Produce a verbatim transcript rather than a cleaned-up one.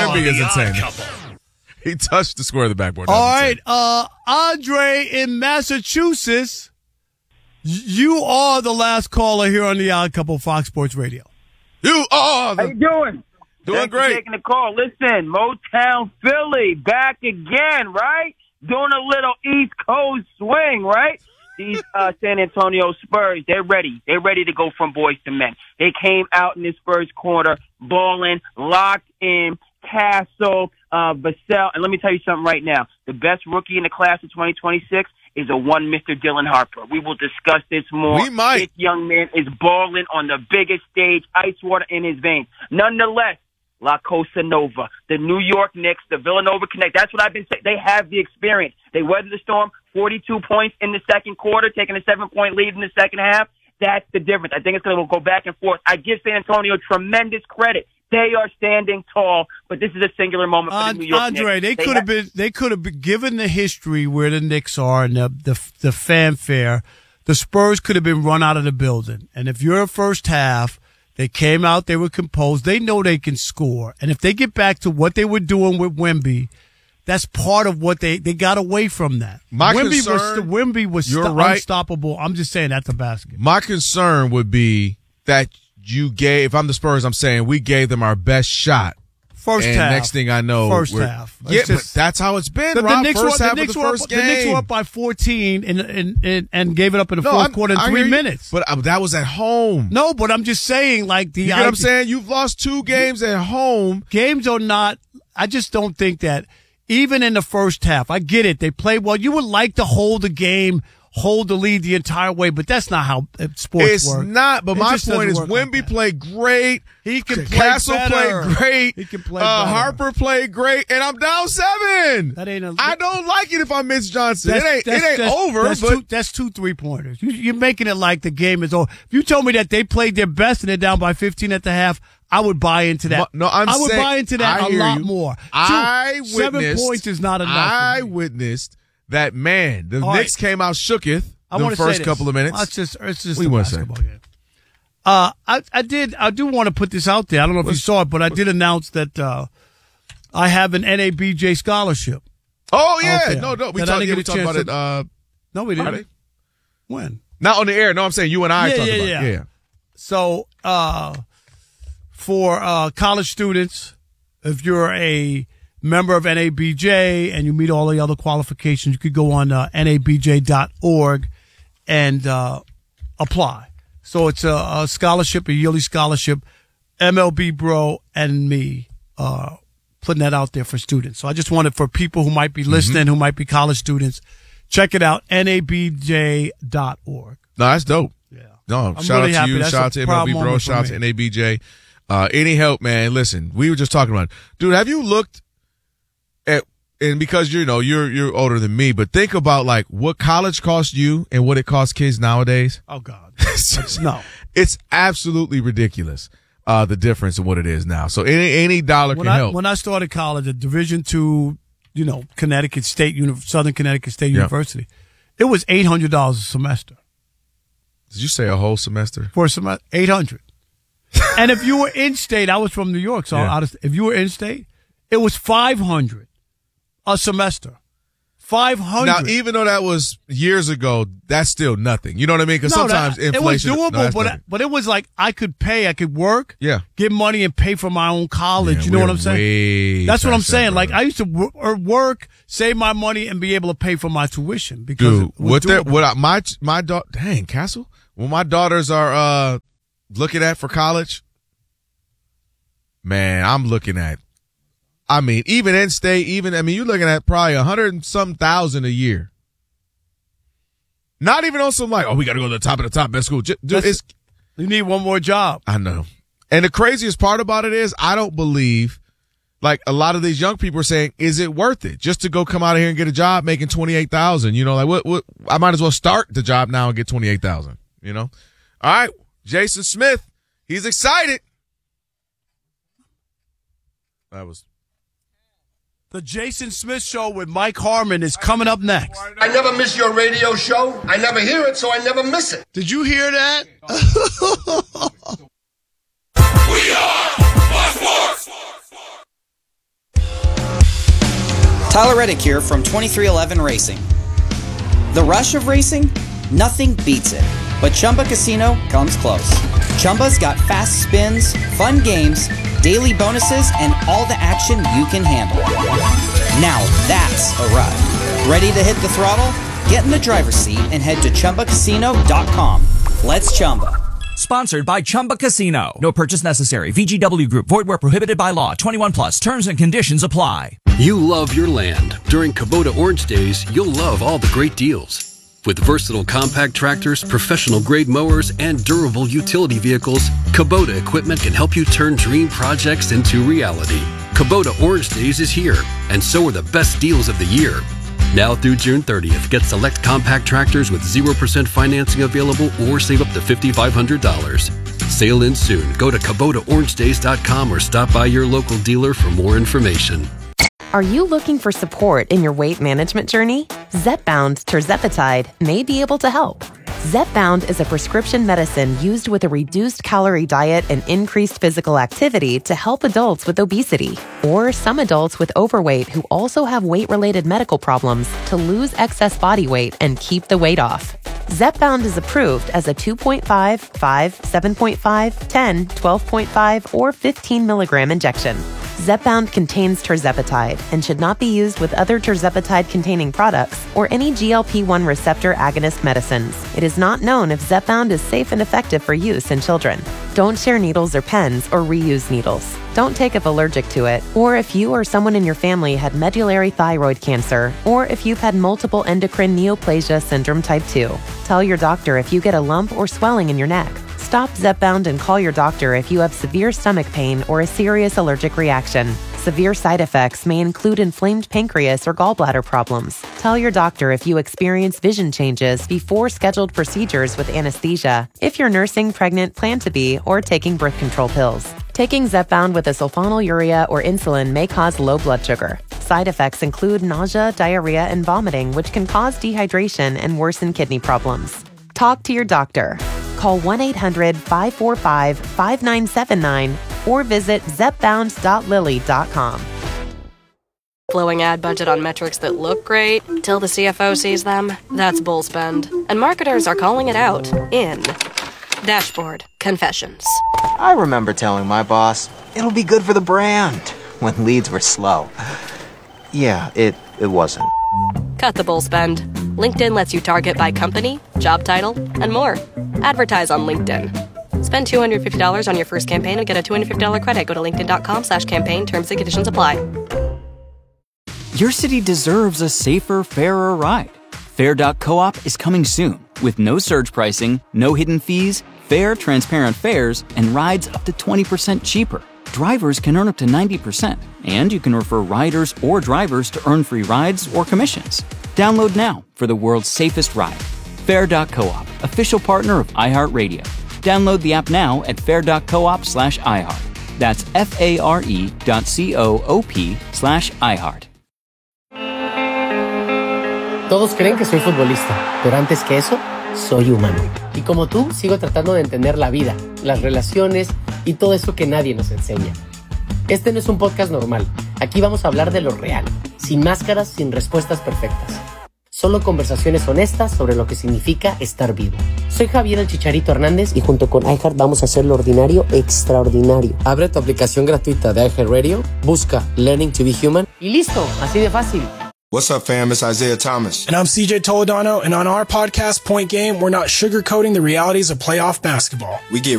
Wemby is insane. He touched the square of the backboard. All right, uh, Andre in Massachusetts, you are the last caller here on the Odd Couple Fox Sports Radio. You are. The- How you doing? Doing Thanks great. For taking the call. Listen, Motown Philly back again, right? Doing a little East Coast swing, right? These uh, San Antonio Spurs, they're ready. They're ready to go from boys to men. They came out in this first quarter, balling, locked in, Castle, uh, Vassell. And let me tell you something right now. The best rookie in the class of twenty twenty-six is a one Mister Dylan Harper. We will discuss this more. We might. This young man is balling on the biggest stage, ice water in his veins. Nonetheless, La Cosa Nova, the New York Knicks, the Villanova Connect. That's what I've been saying. They have the experience. They weathered the storm, forty-two points in the second quarter, taking a seven-point lead in the second half. That's the difference. I think it's going to go back and forth. I give San Antonio tremendous credit. They are standing tall, but this is a singular moment for the New York Andre, Knicks. they, They could have been. They could have been given the history where the Knicks are and the, the the fanfare. The Spurs could have been run out of the building. And if you're a first half, they came out, they were composed. They know they can score, and if they get back to what they were doing with Wemby, that's part of what they they got away from that. My Wemby concern, was the Wemby was you're st- right. unstoppable. I'm just saying that's a basket. My concern would be that you gave, if I'm the Spurs, I'm saying we gave them our best shot. First and half. next thing I know, First we're- half. Yeah, It's just- but that's how it's been, The, the Rob. Knicks, First were, half the, Knicks of the were first up, game. the Knicks were up by fourteen and and, and, and gave it up in the No, fourth I'm- quarter in I three hear you, minutes. But uh, that was at home. No, but I'm just saying, like the You get what I'm idea- saying? You've lost two games at home. games are not. I just don't think that even in the first half. I get it. They play well. You would like to hold the game, hold the lead the entire way, but that's not how uh, sports It's work. not, but It my just doesn't point is work like Wemby that. played great. He can play Castle better. played great. He can play uh, better. Harper played great, and I'm down seven. That ain't a- I don't like it if I'm Mitch Johnson. That's- it ain't, that's- it ain't that's- over, That's but two, that's two three pointers. You, you're making it like the game is over. If you told me that they played their best and they're down by fifteen at the half, I would buy into that. no, I'm I would saying, buy into that I a hear lot you. more. Two, I seven witnessed- points is not enough. I for me. witnessed that, man, the All Knicks right. came out shooketh I the want to say first this. couple of minutes. It's just, it's just What do a you wanna say? basketball game. Uh, I, I did, I do want to put this out there. I don't know if you saw it, but I did announce that, uh, I have an N A B J scholarship. oh, out yeah. there No, no. We that I talked, didn't yeah, get we a talked chance about it to- uh, No, we didn't. Friday. When? Not on the air. No, I'm saying you and I Yeah, talked yeah, about yeah. it. Yeah. So, uh, for uh, college students, if you're a member of N A B J and you meet all the other qualifications, you could go on uh, N A B J dot org and uh, apply. So it's a, a scholarship, a yearly scholarship. M L B Bro and me uh, putting that out there for students. So I just wanted for people who might be listening, who might be college students, check it out, N A B J dot org. No, that's dope. Yeah. No, I'm shout really out happy. to you. That's Shout a out to M L B proud Bro. moment for Shout out me. to N A B J. Uh, any help, man? Listen, we were just talking about it. Dude, have you looked at, and because you know, you're, you're older than me, but think about like what college costs you and what it costs kids nowadays. Oh, God. No. It's absolutely ridiculous. Uh, the difference in what it is now. So any, any dollar When can I, help. when I started college at Division two, you know, Connecticut State, Uni- Southern Connecticut State Yeah. University, it was eight hundred dollars a semester. Did you say a whole semester? For a semester, eight hundred dollars. And if you were in state, I was from New York, so Yeah. out of, if you were in state, it was five hundred dollars a semester. five hundred Now, dollars. even though that was years ago, that's still nothing. You know what I mean? Because No, sometimes that- inflation. It was no, doable, that's but nothing. but it was like I could pay, I could work, Yeah. get money, and pay for my own college. Yeah, you know what we're I'm saying? way That's what I'm past that, saying. Like brother. I used to w- or work, save my money, and be able to pay for my tuition because Dude, it was what that doable. what I, my my daughter, dang Castle, when my daughters are uh looking at for college, man, I'm looking at. I mean, even in state, even I mean, you're looking at probably a hundred and some thousand a year. Not even on some like, oh, we got to go to the top of the top best school. Just, dude, That's- it's You need one more job. I know. And the craziest part about it is I don't believe, like a lot of these young people are saying, is it worth it just to go come out of here and get a job making twenty-eight thousand? You know, like what, what, I might as well start the job now and get twenty-eight thousand, you know? All right. Jason Smith, he's excited. That was. The Jason Smith Show with Mike Harmon is coming up next. I never miss your radio show. I never hear it, so I never miss it. Did you hear that? We are Fox Sports. Tyler Reddick here from twenty-three eleven Racing. The rush of racing? Nothing beats it. But Chumba Casino comes close. Chumba's got fast spins, fun games, daily bonuses, and all the action you can handle. Now that's a ride. Ready to hit the throttle? Get in the driver's seat and head to Chumba Casino dot com. Let's Chumba. Sponsored by Chumba Casino. No purchase necessary. V G W Group. Void where prohibited by law. twenty-one plus. Terms and conditions apply. You love your land. During Kubota Orange Days, you'll love all the great deals. With versatile compact tractors, professional-grade mowers, and durable utility vehicles, Kubota equipment can help you turn dream projects into reality. Kubota Orange Days is here, and so are the best deals of the year. Now through June thirtieth, get select compact tractors with zero percent financing available or save up to five thousand five hundred dollars. Sale ends soon. Go to Kubota Orange Days dot com or stop by your local dealer for more information. Are you looking for support in your weight management journey? Zepbound tirzepatide may be able to help. Zepbound is a prescription medicine used with a reduced calorie diet and increased physical activity to help adults with obesity or some adults with overweight who also have weight-related medical problems to lose excess body weight and keep the weight off. Zepbound is approved as a two point five, five, seven point five, ten, twelve point five, or fifteen milligram injection. Zepbound contains tirzepatide and should not be used with other tirzepatide-containing products or any G L P one receptor agonist medicines. It is not known if Zepbound is safe and effective for use in children. Don't share needles or pens or reuse needles. Don't take if allergic to it, or if you or someone in your family had medullary thyroid cancer, or if you've had multiple endocrine neoplasia syndrome type two. Tell your doctor if you get a lump or swelling in your neck. Stop Zepbound and call your doctor if you have severe stomach pain or a serious allergic reaction. Severe side effects may include inflamed pancreas or gallbladder problems. Tell your doctor if you experience vision changes before scheduled procedures with anesthesia, if you're nursing, pregnant, plan to be, or taking birth control pills. Taking Zepbound with a sulfonylurea or insulin may cause low blood sugar. Side effects include nausea, diarrhea, and vomiting, which can cause dehydration and worsen kidney problems. Talk to your doctor. Call one eight hundred, five four five, five nine seven nine or visit zepbound dot lilly dot com. Blowing ad budget on metrics that look great till the C F O sees them? That's bull spend. And marketers are calling it out in Dashboard Confessions. I remember telling my boss, it'll be good for the brand, when leads were slow. Yeah, it, it wasn't. Cut the bull spend. LinkedIn lets you target by company, job title, and more. Advertise on LinkedIn. Spend two hundred fifty dollars on your first campaign and get a two hundred fifty dollars credit. Go to linkedin.com slash campaign. Terms and conditions apply. Your city deserves a safer, fairer ride. Fair dot coop is coming soon with no surge pricing, no hidden fees, fair, transparent fares, and rides up to twenty percent cheaper. Drivers can earn up to ninety percent, and you can refer riders or drivers to earn free rides or commissions. Download now for the world's safest ride. Fair dot coop, official partner of iHeartRadio. Download the app now at fair dot coop slash iHeart. That's F-A-R-E dot C-O-O-P slash iHeart. Todos creen que soy futbolista, pero antes que eso, soy humano. Y como tú, sigo tratando de entender la vida, las relaciones y todo eso que nadie nos enseña. Este no es un podcast normal. Aquí vamos a hablar de lo real, sin máscaras, sin respuestas perfectas. Solo conversaciones honestas sobre lo que significa estar vivo. Soy Javier el Chicharito Hernández y junto con iHeart vamos a hacer lo ordinario extraordinario. Abre tu aplicación gratuita de iHeartRadio, busca Learning to be Human y listo, así de fácil. What's up, fam? It's Isaiah Thomas. And I'm C J Toledano, and on our podcast, Point Game, we're not sugarcoating the realities of playoff basketball. We get